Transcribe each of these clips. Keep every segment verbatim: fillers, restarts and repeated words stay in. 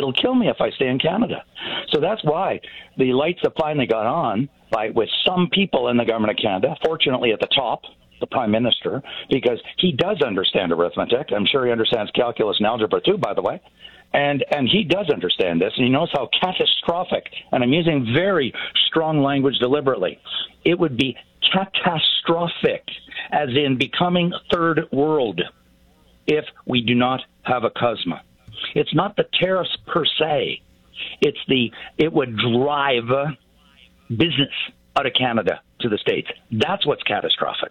it'll kill me if I stay in Canada. So that's why the lights have finally got on by with some people in the government of Canada, fortunately at the top, the Prime Minister, because he does understand arithmetic. I'm sure he understands calculus and algebra too, by the way. And and he does understand this, and he knows how catastrophic, and I'm using very strong language deliberately, it would be catastrophic, as in becoming third world, if we do not have a C U S M A. It's not the tariffs per se. It's the, it would drive business out of Canada to the States. That's what's catastrophic.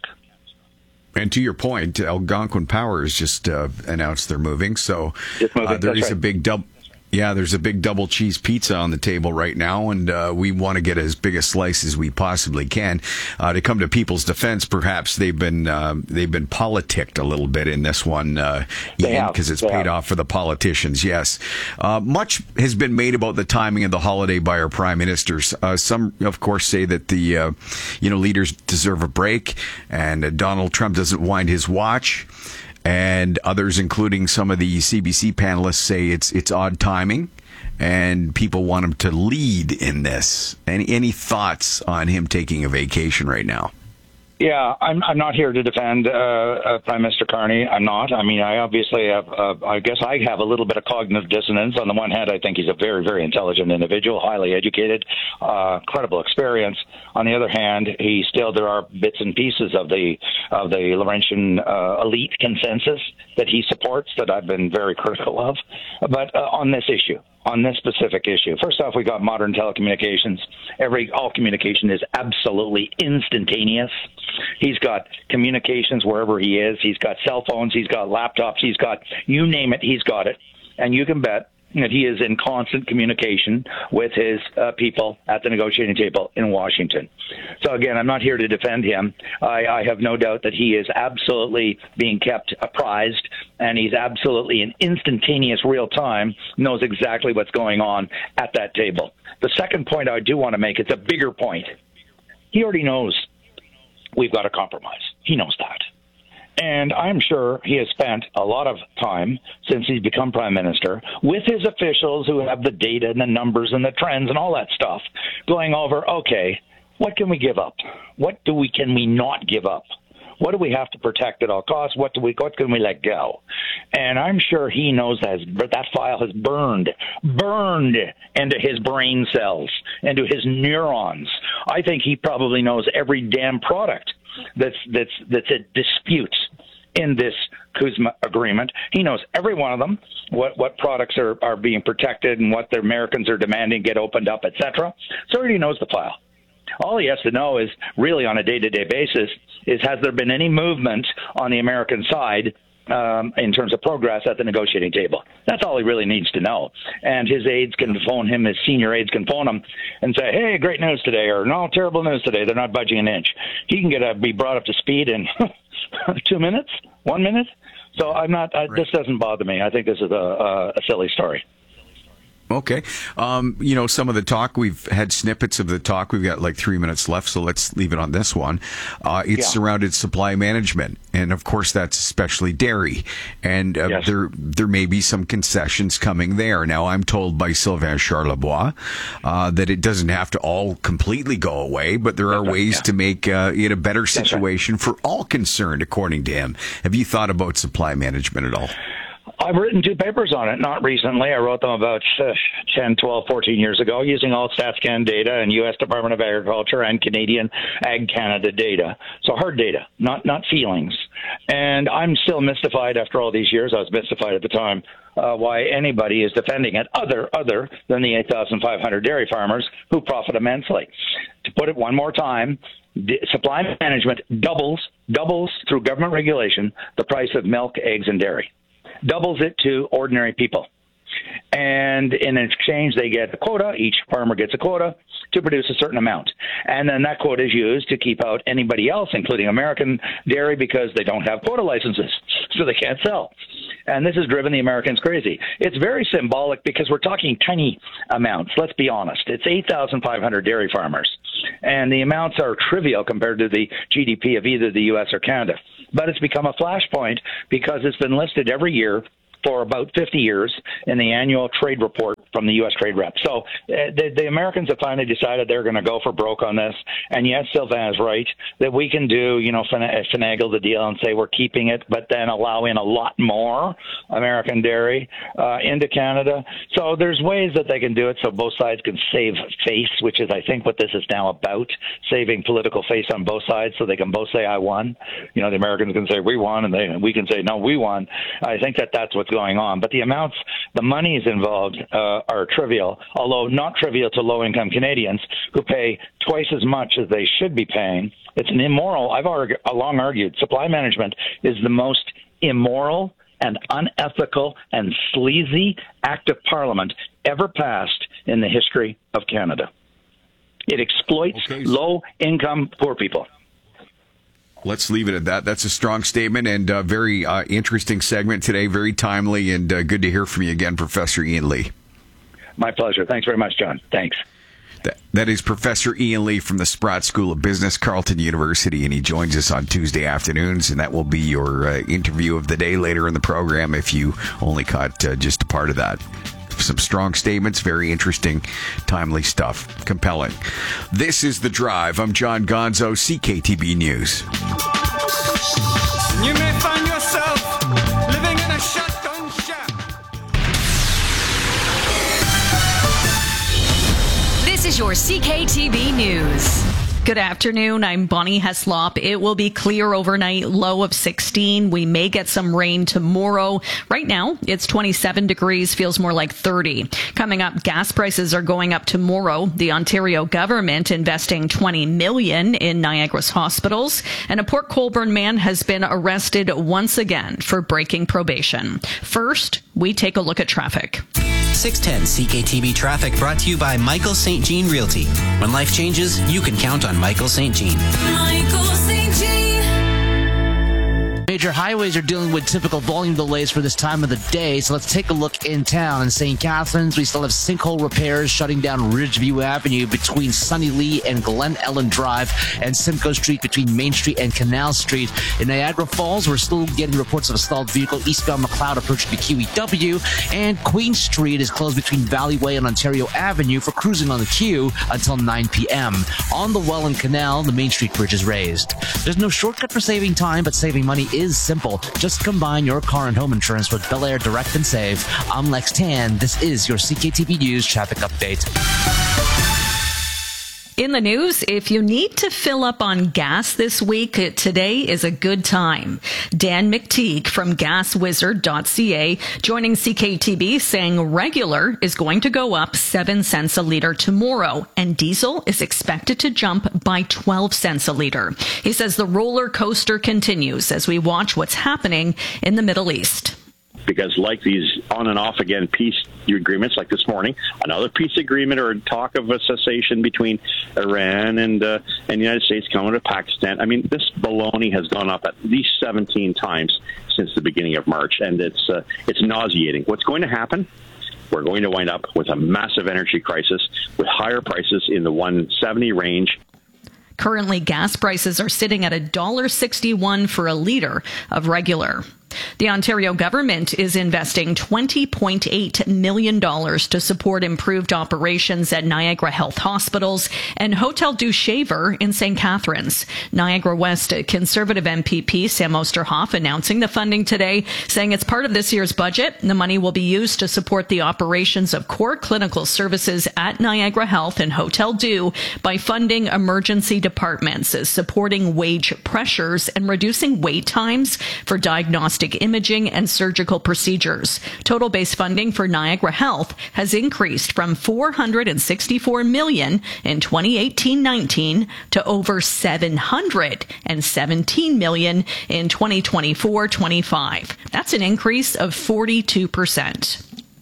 And to your point, Algonquin Power has just uh, announced they're moving. So uh, there is right. a big double. Yeah, there's a big double cheese pizza on the table right now, and uh, we want to get as big a slice as we possibly can. Uh, to come to people's defense, perhaps they've been uh, they've been politicked a little bit in this one, uh, because it's they paid have. off for the politicians. Yes, uh, much has been made about the timing of the holiday by our prime ministers. Uh, some, of course, say that the uh, you know leaders deserve a break, and uh, Donald Trump doesn't wind his watch. And others, including some of the C B C panelists, say it's it's odd timing, and people want him to lead in this. Any any thoughts on him taking a vacation right now? Yeah, I'm I'm not here to defend uh, uh, Prime Minister Carney. I'm not. I mean, I obviously have, uh, I guess I have a little bit of cognitive dissonance. On the one hand, I think he's a very, very intelligent individual, highly educated, uh, credible experience. On the other hand, he still, there are bits and pieces of the of the Laurentian uh, elite consensus that he supports that I've been very critical of. But uh, on this issue, on this specific issue. First off, we got modern telecommunications. Every all communication is absolutely instantaneous. He's got communications wherever he is. He's got cell phones. He's got laptops. He's got, you name it, he's got it. And you can bet that he is in constant communication with his uh, people at the negotiating table in Washington. So again, I'm not here to defend him. I, I have no doubt that he is absolutely being kept apprised, and he's absolutely in instantaneous real time, knows exactly what's going on at that table. The second point I do want to make, it's a bigger point. He already knows we've got a compromise. He knows that. And I'm sure he has spent a lot of time since he's become prime minister with his officials who have the data and the numbers and the trends and all that stuff going over, okay, what can we give up? What do we, can we not give up? What do we have to protect at all costs? What do we, what can we let go? And I'm sure he knows that that file has burned, burned into his brain cells, into his neurons. I think he probably knows every damn product that's that's that's a dispute in this C U S M A agreement. He knows every one of them, what what products are, are being protected and what the Americans are demanding get opened up, et cetera. So he already knows the file. All he has to know is, really on a day-to-day basis, is has there been any movement on the American side um, in terms of progress at the negotiating table? That's all he really needs to know. And his aides can phone him, his senior aides can phone him and say, hey, great news today, or no, terrible news today. They're not budging an inch. He can get a, be brought up to speed in two minutes, one minute. So I'm not, I, this doesn't bother me. I think this is a, a, a silly story. Okay. Um, you know, some of the talk, we've had snippets of the talk. We've got like three minutes left, so let's leave it on this one. Uh, it's yeah. surrounded supply management. And of course, that's especially dairy. And uh, yes. there there may be some concessions coming there. Now, I'm told by Sylvain Charlebois uh, that it doesn't have to all completely go away, but there are ways yeah. to make uh, it a better situation right. for all concerned, according to him. Have you thought about supply management at all? I've written two papers on it, not recently. I wrote them about uh, ten, twelve, fourteen years ago using all StatsCan data and U S Department of Agriculture and Canadian Ag Canada data. So hard data, not not feelings. And I'm still mystified after all these years. I was mystified at the time uh, why anybody is defending it other other than the eight thousand five hundred dairy farmers who profit immensely. To put it one more time, supply management doubles, doubles through government regulation the price of milk, eggs, and dairy. Doubles it to ordinary people. And in exchange, they get a quota. Each farmer gets a quota to produce a certain amount. And then that quota is used to keep out anybody else, including American dairy, because they don't have quota licenses, so they can't sell. And this has driven the Americans crazy. It's very symbolic because we're talking tiny amounts. Let's be honest. It's eight thousand five hundred dairy farmers. And the amounts are trivial compared to the G D P of either the U S or Canada. But it's become a flashpoint because it's been listed every year for about fifty years in the annual trade report from the U S trade rep. So uh, the, the Americans have finally decided they're going to go for broke on this. And yes, Sylvain is right that we can do, you know, finagle the deal and say we're keeping it, but then allow in a lot more American dairy uh, into Canada. So there's ways that they can do it so both sides can save face, which is, I think, what this is now about, saving political face on both sides so they can both say, I won. You know, the Americans can say, we won, and they, we can say, no, we won. I think that that's what's going on. But the amounts, the monies involved uh, are trivial, although not trivial to low-income Canadians who pay twice as much as they should be paying. It's an immoral, I've argue, long argued, supply management is the most immoral and unethical and sleazy act of Parliament ever passed in the history of Canada. It exploits okay, so low-income poor people. Let's leave it at that. That's a strong statement and a very uh, interesting segment today, very timely, and uh, good to hear from you again, Professor Ian Lee. My pleasure. Thanks very much, John. Thanks. That, that is Professor Ian Lee from the Sprott School of Business, Carleton University, and he joins us on Tuesday afternoons, and that will be your uh, interview of the day later in the program if you only caught uh, just a part of that. Some strong statements, very interesting, timely stuff, compelling. This is The Drive. I'm John Gonzo, C K T B News. You may find yourself living in a shotgun shack. This is your C K T B News. Good afternoon. I'm Bonnie Heslop. It will be clear overnight, low of sixteen. We may get some rain tomorrow. Right now, it's twenty-seven degrees, feels more like thirty. Coming up, gas prices are going up tomorrow. The Ontario government investing twenty million dollars in Niagara's hospitals. And a Port Colborne man has been arrested once again for breaking probation. First, we take a look at traffic. six ten C K T B Traffic brought to you by Michael Saint Jean Realty. When life changes, you can count on Michael Saint Jean. Michael Saint Jean. Major highways are dealing with typical volume delays for this time of the day, so let's take a look in town. In Saint Catharines, we still have sinkhole repairs shutting down Ridgeview Avenue between Sunny Lee and Glen Ellen Drive, and Simcoe Street between Main Street and Canal Street. In Niagara Falls, we're still getting reports of a stalled vehicle eastbound McLeod approaching the Q E W, and Queen Street is closed between Valleyway and Ontario Avenue for cruising on the Q until nine p.m. On the Welland Canal, the Main Street Bridge is raised. There's no shortcut for saving time, but saving money is simple. Just combine your car and home insurance with Bel Air Direct and Save. I'm Lex Tan. This is your C K T V News traffic update. In the news, if you need to fill up on gas this week, today is a good time. Dan McTeague from gas wizard dot c a joining C K T B saying regular is going to go up seven cents a litre tomorrow, and diesel is expected to jump by twelve cents a litre. He says the roller coaster continues as we watch what's happening in the Middle East. Because like these on and off again peace agreements, like this morning, another peace agreement or talk of a cessation between Iran and uh, and the United States coming to Pakistan. I mean, this baloney has gone up at least seventeen times since the beginning of March, and it's uh, it's nauseating. What's going to happen? We're going to wind up with a massive energy crisis with higher prices in the one seventy range. Currently, gas prices are sitting at one dollar sixty-one for a litre of regular. The Ontario government is investing twenty point eight million dollars to support improved operations at Niagara Health Hospitals and Hotel du Shaver in Saint Catharines. Niagara West Conservative M P P Sam Osterhoff announcing the funding today, saying it's part of this year's budget. The money will be used to support the operations of core clinical services at Niagara Health and Hotel Du by funding emergency departments, supporting wage pressures, and reducing wait times for diagnostic imaging and surgical procedures. Total base funding for Niagara Health has increased from four hundred sixty-four million dollars in twenty eighteen nineteen to over seven hundred seventeen million dollars in twenty twenty-four twenty-five. That's an increase of forty-two percent.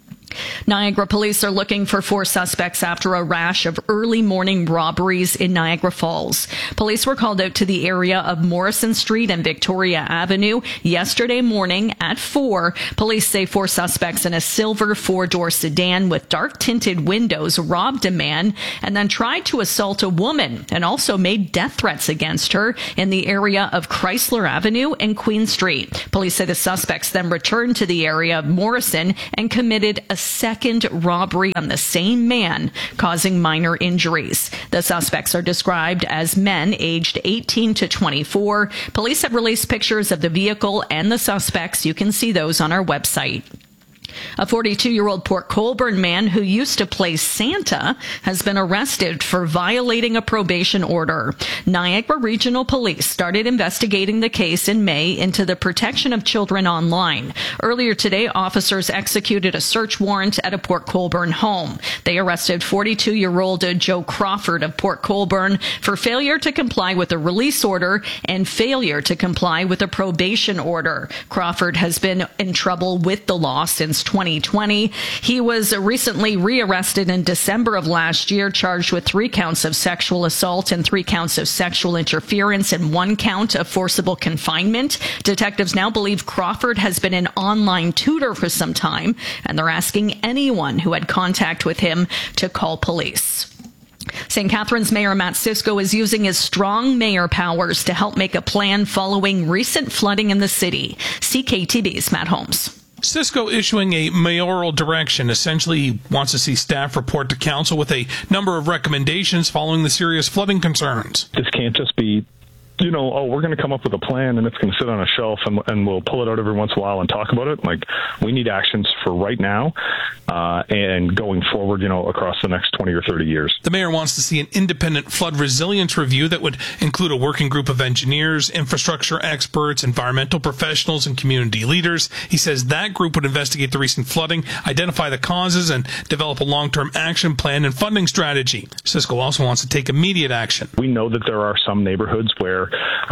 Niagara police are looking for four suspects after a rash of early morning robberies in Niagara Falls. Police were called out to the area of Morrison Street and Victoria Avenue yesterday morning at four. Police say four suspects in a silver four-door sedan with dark-tinted windows robbed a man and then tried to assault a woman and also made death threats against her in the area of Chrysler Avenue and Queen Street. Police say the suspects then returned to the area of Morrison and committed a second robbery on the same man, causing minor injuries. The suspects are described as men aged eighteen to twenty-four. Police have released pictures of the vehicle and the suspects. You can see those on our website. A forty-two-year-old Port Colborne man who used to play Santa has been arrested for violating a probation order. Niagara Regional Police started investigating the case in May into the protection of children online. Earlier today, officers executed a search warrant at a Port Colborne home. They arrested forty-two-year-old Joe Crawford of Port Colborne for failure to comply with a release order and failure to comply with a probation order. Crawford has been in trouble with the law since twenty twenty. He was recently rearrested in December of last year, charged with three counts of sexual assault and three counts of sexual interference and one count of forcible confinement. Detectives now believe Crawford has been an online tutor for some time, and they're asking anyone who had contact with him to call police. Saint Catharines Mayor Matt Cisco is using his strong mayor powers to help make a plan following recent flooding in the city. C K T V's Matt Holmes. Cisco issuing a mayoral direction. Essentially, he wants to see staff report to council with a number of recommendations following the serious flooding concerns. This can't just be, you know, oh, we're going to come up with a plan and it's going to sit on a shelf and, and we'll pull it out every once in a while and talk about it. Like, we need actions for right now uh, and going forward, you know, across the next twenty or thirty years. The mayor wants to see an independent flood resilience review that would include a working group of engineers, infrastructure experts, environmental professionals, and community leaders. He says that group would investigate the recent flooding, identify the causes, and develop a long-term action plan and funding strategy. Cisco also wants to take immediate action. We know that there are some neighborhoods where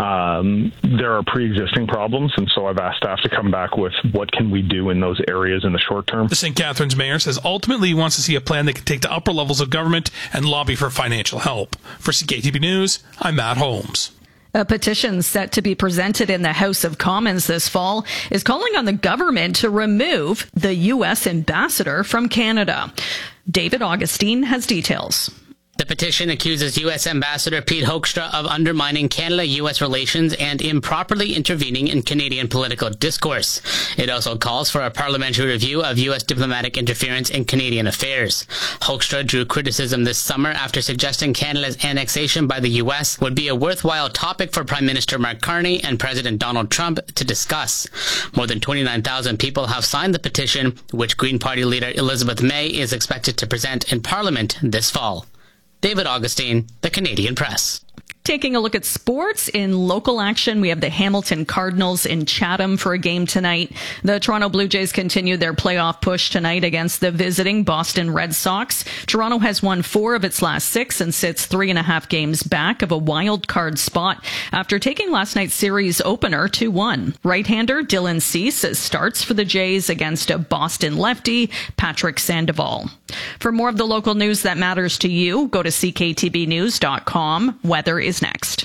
um, there are pre-existing problems, and so I've asked staff to come back with what can we do in those areas in the short term. The Saint Catharines mayor says ultimately he wants to see a plan that can take to upper levels of government and lobby for financial help. For C K T V News, I'm Matt Holmes. A petition set to be presented in the House of Commons this fall is calling on the government to remove the U S ambassador from Canada. David Augustine has details. The petition accuses U S Ambassador Pete Hoekstra of undermining Canada-U S relations and improperly intervening in Canadian political discourse. It also calls for a parliamentary review of U S diplomatic interference in Canadian affairs. Hoekstra drew criticism this summer after suggesting Canada's annexation by the U S would be a worthwhile topic for Prime Minister Mark Carney and President Donald Trump to discuss. More than twenty-nine thousand people have signed the petition, which Green Party leader Elizabeth May is expected to present in Parliament this fall. David Augustine, The Canadian Press. Taking a look at sports in local action, we have the Hamilton Cardinals in Chatham for a game tonight. The Toronto Blue Jays continue their playoff push tonight against the visiting Boston Red Sox. Toronto has won four of its last six and sits three and a half games back of a wild card spot after taking last night's series opener two one. Right-hander Dylan Cease starts for the Jays against a Boston lefty, Patrick Sandoval. For more of the local news that matters to you, go to c k t b news dot com. Weather is next.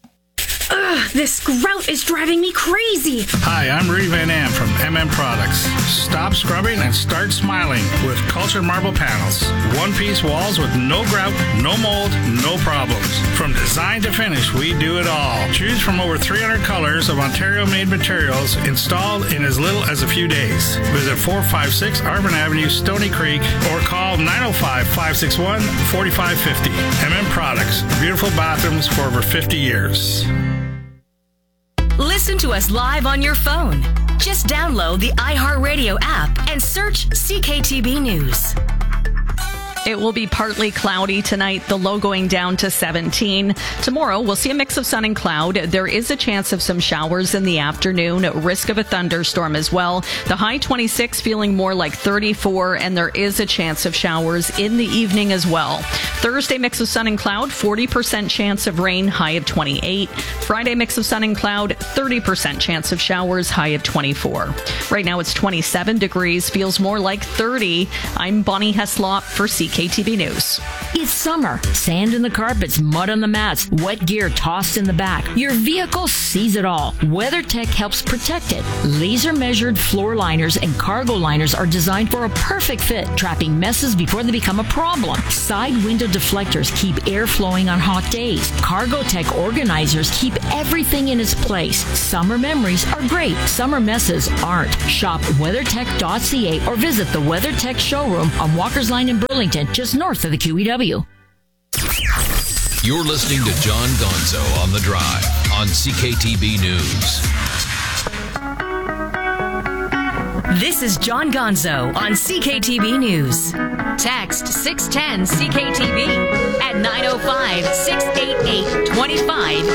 Ugh, this grout is driving me crazy. Hi, I'm Rudy Van Am from M M Products. Stop scrubbing and start smiling with Cultured Marble Panels. One-piece walls with no grout, no mold, no problems. From design to finish, we do it all. Choose from over three hundred colors of Ontario-made materials installed in as little as a few days. Visit four five six Arvin Avenue, Stony Creek, or call nine oh five, five six one, four five five oh. M M Products, beautiful bathrooms for over fifty years. Listen to us live on your phone. Just download the iHeartRadio app and search C K T B News. It will be partly cloudy tonight, the low going down to seventeen. Tomorrow, we'll see a mix of sun and cloud. There is a chance of some showers in the afternoon, risk of a thunderstorm as well. The high twenty-six, feeling more like thirty-four, and there is a chance of showers in the evening as well. Thursday, mix of sun and cloud, forty percent chance of rain, high of twenty-eight. Friday, mix of sun and cloud, thirty percent chance of showers, high of twenty-four. Right now, it's twenty-seven degrees, feels more like thirty. I'm Bonnie Heslop for C K. K T B News. It's summer. Sand in the carpets, mud on the mats, wet gear tossed in the back. Your vehicle sees it all. WeatherTech helps protect it. Laser measured floor liners and cargo liners are designed for a perfect fit, trapping messes before they become a problem. Side window deflectors keep air flowing on hot days. Cargotech organizers keep everything in its place. Summer memories are great. Summer messes aren't. Shop weathertech dot c a or visit the WeatherTech showroom on Walker's Line in Burlington, just north of the Q E W. You're listening to John Gonzo on The Drive on C K T B News. This is John Gonzo on C K T B News. Text six ten C K T B at nine oh five, six eight eight, two five